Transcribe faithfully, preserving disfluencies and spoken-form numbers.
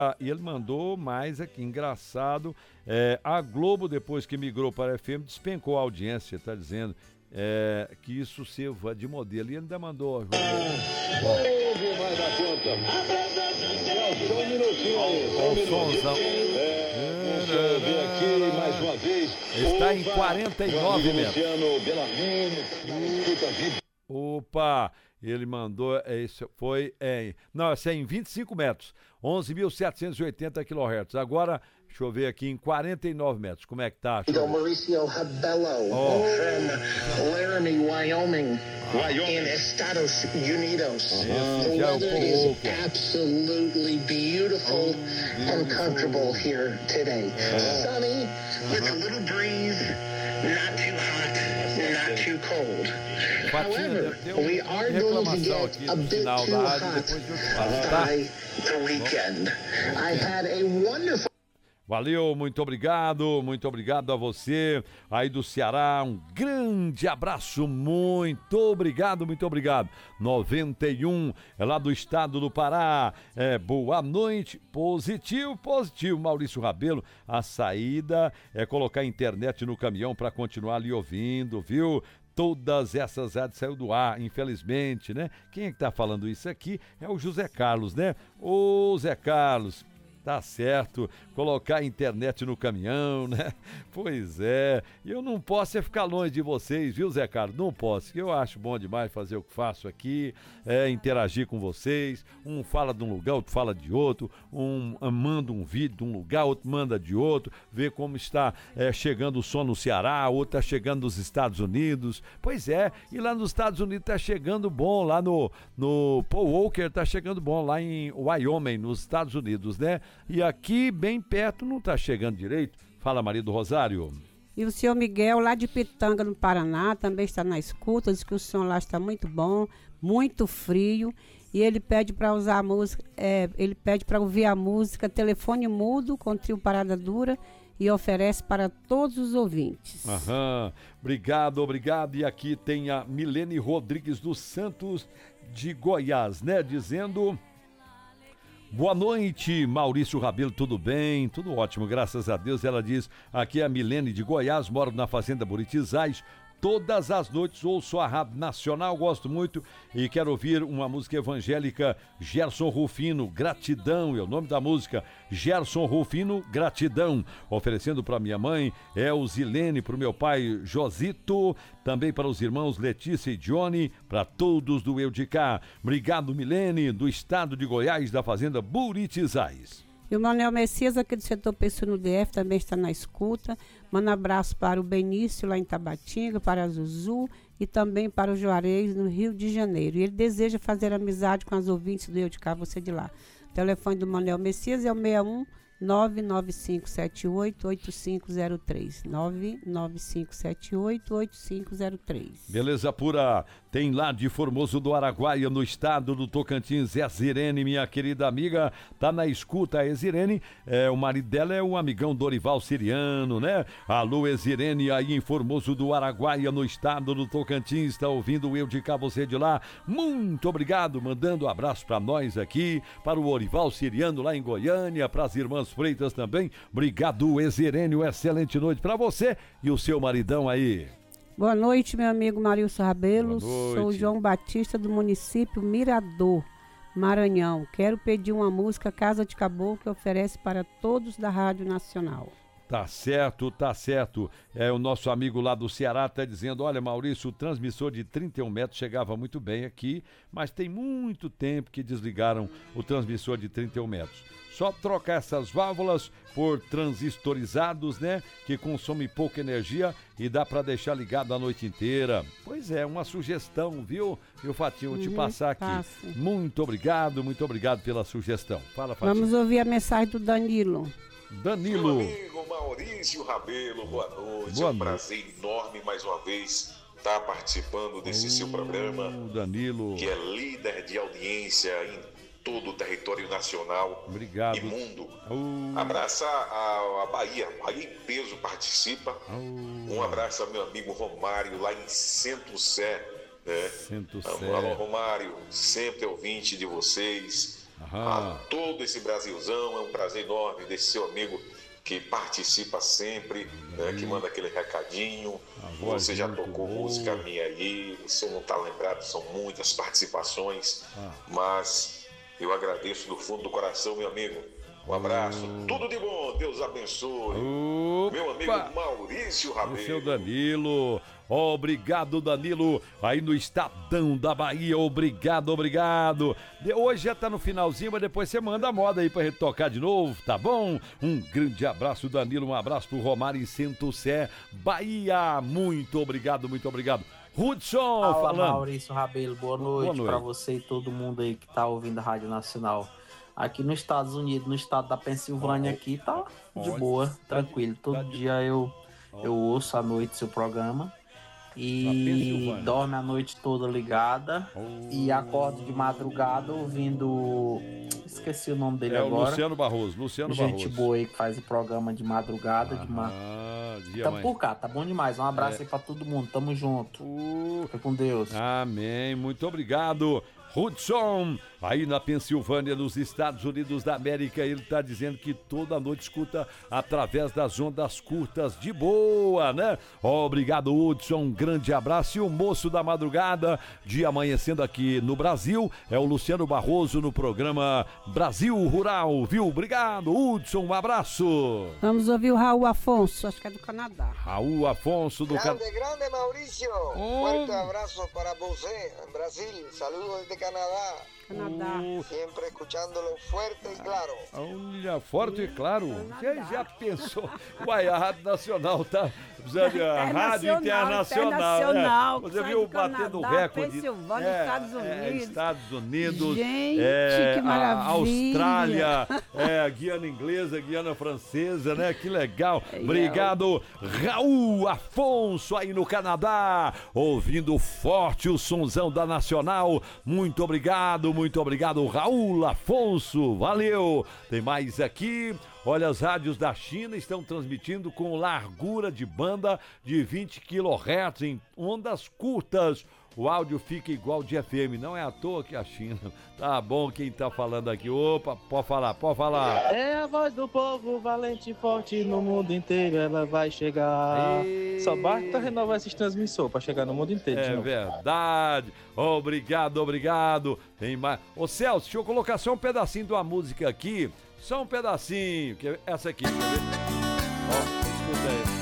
Ah, e ele mandou mais aqui, engraçado, é, a Globo, depois que migrou para a F M, despencou a audiência, tá dizendo é, que isso sirva de modelo. E ele ainda mandou... Houve mais da conta. Só um minutinho aí, só um minutinho. É, deixa eu ver aqui mais uma vez. Está em quarenta e nove metros. Luciano Bellarmino, escuta a vida. Opa, ele mandou, é, isso foi, é, não, isso é em vinte e cinco metros, onze mil setecentos e oitenta quilohertz. Agora, deixa eu ver aqui, em quarenta e nove metros, como é que tá? Então, Mauricio Rabello, Oh. from Laramie, Wyoming, Wyoming. in Estados Unidos. Esse The já é o weather Paul is Walker. absolutely beautiful and comfortable here today. Sunny, with a little breeze, not too hot, not too cold. However, we are going to get a bit too hot by the weekend. I had a wonderful... Valeu, muito obrigado, muito obrigado a você aí do Ceará, um grande abraço, muito obrigado, muito obrigado. noventa e um, é lá do estado do Pará, é, boa noite, positivo, positivo, Maurício Rabelo, a saída é colocar a internet no caminhão para continuar ali ouvindo, viu? Todas essas rádios saiu do ar, infelizmente, né? Quem é que tá falando isso aqui? É o José Carlos, né? Ô, Zé Carlos... Tá certo, colocar a internet no caminhão, né? Pois é, eu não posso é ficar longe de vocês, viu, Zé Carlos? Não posso, que eu acho bom demais fazer o que faço aqui, é, interagir com vocês. Um fala de um lugar, outro fala de outro, um manda um vídeo de um lugar, outro manda de outro, ver como está é, chegando o som no Ceará, outro tá chegando nos Estados Unidos. Pois é, e lá nos Estados Unidos tá chegando bom, lá no, no Paul Walker tá chegando bom, lá em Wyoming, nos Estados Unidos, né? E aqui, bem perto, não está chegando direito. Fala, Maria do Rosário. E o senhor Miguel, lá de Pitanga, no Paraná, também está na escuta, diz que o som lá está muito bom, muito frio, e ele pede para usar a música, é, ele pede para ouvir a música Telefone Mudo, com trio Parada Dura, e oferece para todos os ouvintes. Aham, obrigado, obrigado. E aqui tem a Milene Rodrigues dos Santos de Goiás, né, dizendo... Boa noite, Maurício Rabelo, tudo bem? Tudo ótimo, graças a Deus. Ela diz, aqui é a Milene de Goiás, moro na Fazenda Buritizais. Todas as noites ouço a Rádio Nacional, gosto muito e quero ouvir uma música evangélica, Gerson Rufino, Gratidão, é o nome da música, Gerson Rufino, Gratidão, oferecendo para minha mãe, Elzilene, para o meu pai, Josito, também para os irmãos Letícia e Johnny, para todos do Eu de Cá. Obrigado, Milene, do estado de Goiás, da Fazenda Buritizais. E o Manuel Messias, aqui do setor Pessoa no D F, também está na escuta. Manda um abraço para o Benício, lá em Tabatinga, para a Zuzu e também para o Juarez, no Rio de Janeiro. E ele deseja fazer amizade com as ouvintes do Eu de Cá, você de lá. O telefone do Manuel Messias é o seis um nove nove cinco sete oito oito cinco zero três. nove nove cinco sete oito oito cinco zero três. Beleza pura. Tem lá de Formoso do Araguaia, no estado do Tocantins, é a Zirene, minha querida amiga, tá na escuta. A Zirene, é, o marido dela é o amigão Dorival Siriano, né? Alô, Zirene, aí em Formoso do Araguaia, no estado do Tocantins, tá ouvindo o Eu de Cá, você de lá. Muito obrigado, mandando um abraço pra nós aqui, para o Dorival Siriano lá em Goiânia, pras irmãs Freitas também. Obrigado, Zirene, excelente noite pra você e o seu maridão aí. Boa noite, meu amigo Maurício Rabelo. Sou o João Batista, do município Mirador, Maranhão. Quero pedir uma música Casa de Caboclo, que oferece para todos da Rádio Nacional. Tá certo, tá certo. É, o nosso amigo lá do Ceará tá dizendo, olha, Maurício, o transmissor de trinta e um metros chegava muito bem aqui, mas tem muito tempo que desligaram o transmissor de trinta e um metros. Só trocar essas válvulas por transistorizados, né? Que consomem pouca energia e dá para deixar ligado a noite inteira. Pois é, uma sugestão, viu? Meu Fatinho, vou te Uhum, passar aqui. passa. Muito obrigado, muito obrigado pela sugestão. Fala, Fatinho. Vamos ouvir a mensagem do Danilo. Danilo. Meu amigo Maurício Rabelo, boa noite. Boa é um noite. prazer enorme mais uma vez estar participando desse seu programa, Danilo. que é líder de audiência em todo o território nacional Obrigado. e mundo. Oh. Abraçar a, a Bahia, Bahia em peso participa. Oh. Um abraço ao meu amigo Romário, lá em Centro Sé. Né? Centro Sé. Alô, Romário, sempre ouvinte de vocês. Aham. a todo esse Brasilzão. É um prazer enorme desse seu amigo que participa sempre, né, que manda aquele recadinho. Você já tocou boa. música minha aí, você não está lembrado, são muitas participações, ah. mas eu agradeço do fundo do coração, meu amigo. Um abraço, uh. tudo de bom, Deus abençoe. Opa. Meu amigo Maurício Rabelo. O seu Danilo, obrigado Danilo, aí no Estadão da Bahia, obrigado, obrigado. Hoje já tá no finalzinho, mas depois você manda a moda aí pra gente tocar de novo, tá bom? Um grande abraço Danilo, um abraço pro Romário em Centro-Sé, Bahia, muito obrigado, muito obrigado. Hudson, Fala, falando. Maurício Rabelo, boa noite, boa noite. Pra você e todo mundo aí que tá ouvindo a Rádio Nacional. Aqui nos Estados Unidos, no estado da Pensilvânia, aqui tá de boa, tranquilo. Todo dia eu, eu ouço à noite seu programa e dorme a noite toda ligada e acordo de madrugada ouvindo... Esqueci o nome dele é agora. É o Luciano Barroso, Luciano Gente Barroso. Gente boa aí que faz o programa de madrugada. Ah, de ma... Tamo por cá, tá bom demais. Um abraço é. aí pra todo mundo, tamo junto. Uh... Fica com Deus. Amém, muito obrigado. Hudson, aí na Pensilvânia, nos Estados Unidos da América, ele tá dizendo que toda noite escuta através das ondas curtas de boa, né? Obrigado, Hudson, um grande abraço. E o moço da madrugada, de amanhecendo aqui no Brasil, é o Luciano Barroso no programa Brasil Rural, viu? Obrigado, Hudson, um abraço. Vamos ouvir o Raul Afonso, acho que é do Canadá. Raul Afonso do Canadá. Grande, grande, Maurício. Um forte abraço para você, Brasil. Saludos de Canadá. Canadá. Uh, Sempre escuchándolo forte e claro. Olha, forte e claro. Você já pensou? Uai, a Rádio Nacional tá precisando a Rádio Internacional. Internacional. É. Você viu batendo recorde. Pensilvânia, é, Estados Unidos. É, Estados Unidos. Gente, é, que maravilha. A Austrália, é, Guiana Inglesa, Guiana Francesa, né? Que legal. Obrigado, Raul Afonso aí no Canadá, ouvindo forte o sonzão da Nacional. Muito obrigado, muito obrigado, Raul Afonso. Valeu. Tem mais aqui. Olha, as rádios da China estão transmitindo com largura de banda de vinte quilohertz em ondas curtas. O áudio fica igual de F M, não é à toa que a China. Tá bom, quem tá falando aqui? Opa, pode falar, pode falar. É a voz do povo valente e forte no mundo inteiro, ela vai chegar. E... Só basta renovar esses transmissores pra chegar no mundo inteiro. É verdade. Obrigado, obrigado. Tem mais. Ô Celso, deixa eu colocar só um pedacinho de uma música aqui. Só um pedacinho, que essa aqui, quer ver? Ó, escuta aí.